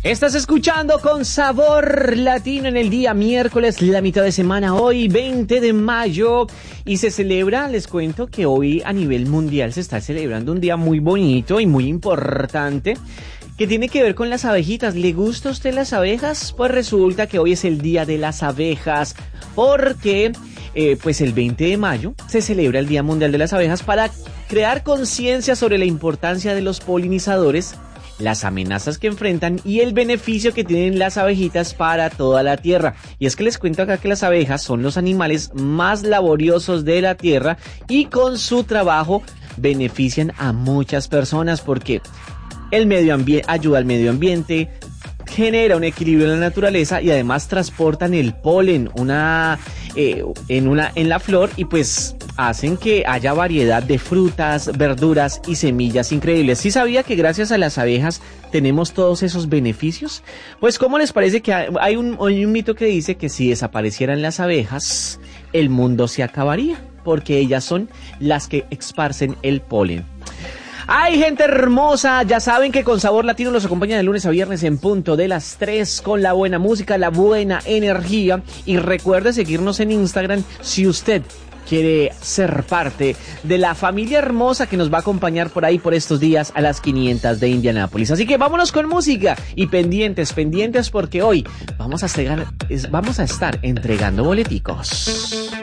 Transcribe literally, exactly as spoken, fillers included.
Estás escuchando con Sabor Latino en el día miércoles, la mitad de semana, hoy veinte de mayo, y se celebra, les cuento que hoy a nivel mundial se está celebrando un día muy bonito y muy importante que tiene que ver con las abejitas. ¿Le gusta a usted las abejas? Pues resulta que hoy es el día de las abejas, porque eh, pues el veinte de mayo se celebra el Día Mundial de las Abejas para crear conciencia sobre la importancia de los polinizadores, las amenazas que enfrentan y el beneficio que tienen las abejitas para toda la tierra. Y es que les cuento acá que las abejas son los animales más laboriosos de la tierra y con su trabajo benefician a muchas personas porque el medio ambiente ayuda al medio ambiente, genera un equilibrio en la naturaleza y además transportan el polen una eh, en una en la flor y pues hacen que haya variedad de frutas, verduras y semillas increíbles. ¿Sí sabía que gracias a las abejas tenemos todos esos beneficios? Pues ¿cómo les parece que hay un, hay un mito que dice que si desaparecieran las abejas, el mundo se acabaría? Porque ellas son las que esparcen el polen. ¡Ay, gente hermosa! Ya saben que con Sabor Latino los acompaña de lunes a viernes en punto de las tres con la buena música, la buena energía. Y recuerde seguirnos en Instagram si usted quiere ser parte de la familia hermosa que nos va a acompañar por ahí por estos días a las quinientas de Indianápolis. Así que vámonos con música y pendientes, pendientes porque hoy vamos a, cegar, vamos a estar entregando boleticos.